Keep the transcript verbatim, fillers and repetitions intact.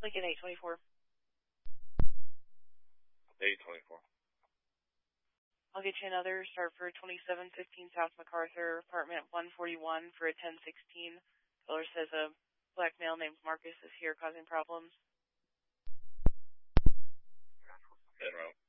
Lincoln eight twenty-four. eight twenty-four. I'll get you another. Start for twenty-seven fifteen South MacArthur, apartment one forty-one for a ten sixteen. Caller says a black male named Marcus is here causing problems. En route.